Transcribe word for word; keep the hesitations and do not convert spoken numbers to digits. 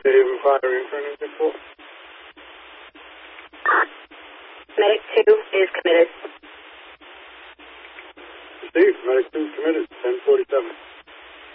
Dave inquiring for an report. Medic two is committed. Steve, Medic two committed, ten forty-seven.